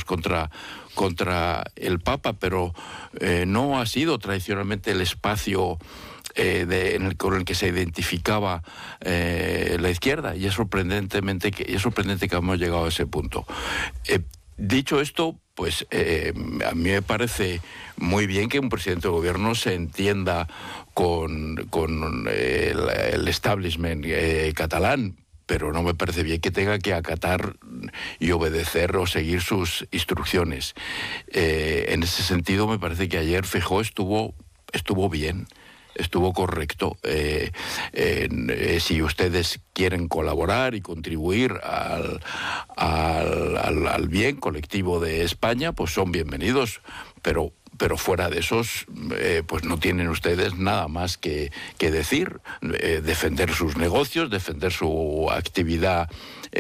contra el Papa, pero no ha sido tradicionalmente el espacio con el que se identificaba la izquierda, y es sorprendente que hemos llegado a ese punto. Dicho esto, pues a mí me parece muy bien que un presidente de gobierno se entienda con el establishment catalán, pero no me parece bien que tenga que acatar y obedecer o seguir sus instrucciones. En ese sentido, me parece que ayer Feijóo estuvo bien. Estuvo correcto. Si ustedes quieren colaborar y contribuir al bien colectivo de España, pues son bienvenidos, pero fuera de esos, pues no tienen ustedes nada más que decir, defender sus negocios, defender su actividad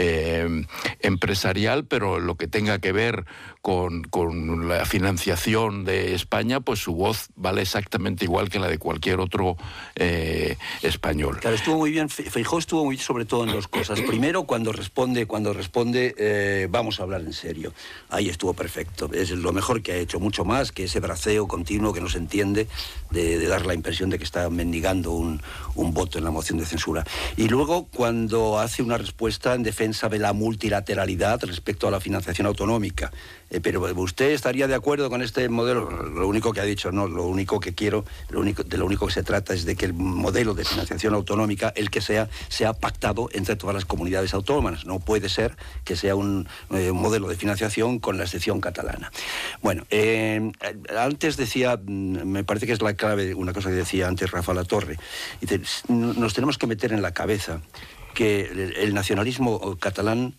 empresarial, pero lo que tenga que ver con la financiación de España, pues su voz vale exactamente igual que la de cualquier otro español. Claro, estuvo muy bien. Feijóo estuvo muy bien, sobre todo en dos cosas. Primero, cuando responde, vamos a hablar en serio. Ahí estuvo perfecto. Es lo mejor que ha hecho, mucho más que ese braceo continuo que no se entiende de dar la impresión de que está mendigando un voto en la moción de censura. Y luego, cuando hace una respuesta en defensa de la multilateralidad respecto a la financiación autonómica. Pero usted estaría de acuerdo con este modelo. Lo único que ha dicho, no, lo único que se trata es de que el modelo de financiación autonómica, el que sea pactado entre todas las comunidades autónomas. No puede ser que sea un modelo de financiación con la excepción catalana. Bueno, antes decía, me parece que es la clave, una cosa que decía antes Rafa Latorre, dice, nos tenemos que meter en la cabeza que el nacionalismo catalán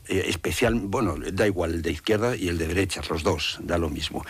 da igual el de izquierda y el de derecha, los dos, da lo mismo.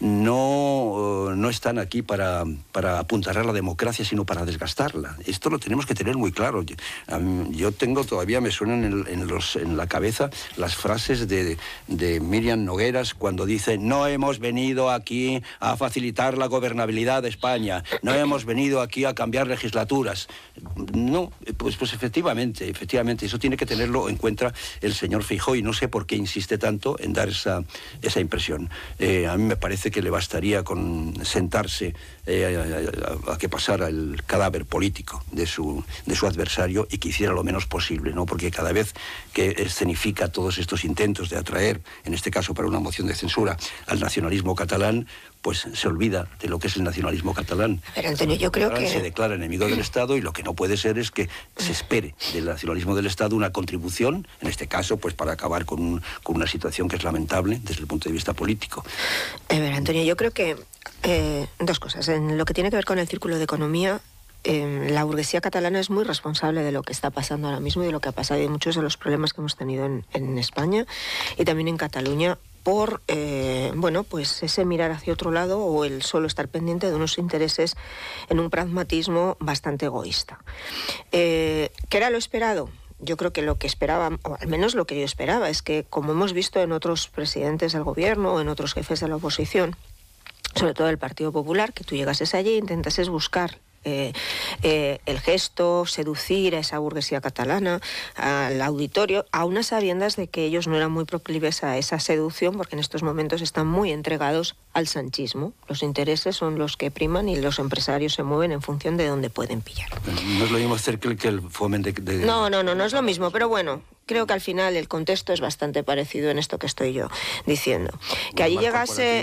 No están aquí para apuntalar la democracia, sino para desgastarla. Esto lo tenemos que tener muy claro. Yo todavía me suenan en la cabeza las frases de Míriam Nogueras cuando dice: no hemos venido aquí a facilitar la gobernabilidad de España, no hemos venido aquí a cambiar legislaturas. No, pues efectivamente, eso tiene que tenerlo en cuenta el señor Feijóo, y no sé por qué insiste tanto en dar esa impresión. A mí me parece que le bastaría con sentarse a que pasara el cadáver político de su adversario y que hiciera lo menos posible, ¿no? Porque cada vez que escenifica todos estos intentos de atraer, en este caso para una moción de censura, al nacionalismo catalán, pues se olvida de lo que es el nacionalismo catalán. Pero Antonio, yo creo que se declara enemigo del Estado, y lo que no puede ser es que se espere del nacionalismo del Estado una contribución, en este caso, pues para acabar con una situación que es lamentable desde el punto de vista político. Antonio, yo creo que dos cosas. En lo que tiene que ver con el círculo de economía, la burguesía catalana es muy responsable de lo que está pasando ahora mismo y de lo que ha pasado y de muchos de los problemas que hemos tenido en España y también en Cataluña, por pues ese mirar hacia otro lado o el solo estar pendiente de unos intereses en un pragmatismo bastante egoísta. ¿Qué era lo esperado? Yo creo que lo que esperaba, o al menos lo que yo esperaba, es que, como hemos visto en otros presidentes del gobierno o en otros jefes de la oposición, sobre todo del Partido Popular, que tú llegases allí e intentases buscar el gesto, seducir a esa burguesía catalana, al auditorio, a unas sabiendas de que ellos no eran muy proclives a esa seducción, porque en estos momentos están muy entregados al sanchismo. Los intereses son los que priman y los empresarios se mueven en función de dónde pueden pillar. No es lo mismo hacer que el fomen de... No es lo mismo, pero bueno, creo que al final el contexto es bastante parecido en esto que estoy yo diciendo. Que allí llegase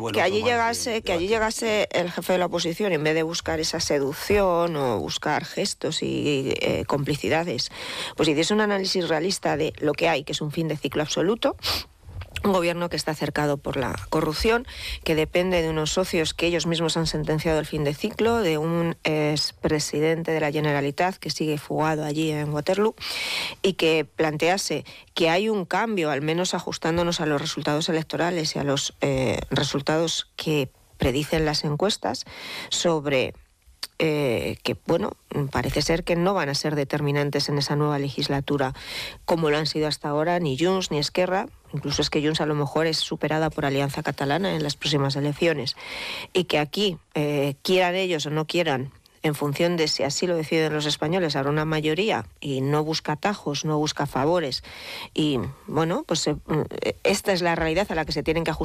el jefe de la oposición, en vez de buscar esa seducción o buscar gestos y complicidades, pues hiciese un análisis realista de lo que hay, que es un fin de ciclo absoluto. Un gobierno que está cercado por la corrupción, que depende de unos socios que ellos mismos han sentenciado el fin de ciclo, de un expresidente de la Generalitat que sigue fugado allí en Waterloo, y que plantease que hay un cambio, al menos ajustándonos a los resultados electorales y a los resultados que predicen las encuestas, sobre que, parece ser que no van a ser determinantes en esa nueva legislatura como lo han sido hasta ahora ni Junts ni Esquerra. Incluso es que Junts a lo mejor es superada por Alianza Catalana en las próximas elecciones, y que aquí, quieran ellos o no quieran, en función de si así lo deciden los españoles, habrá una mayoría y no busca atajos, no busca favores, y esta es la realidad a la que se tienen que ajustar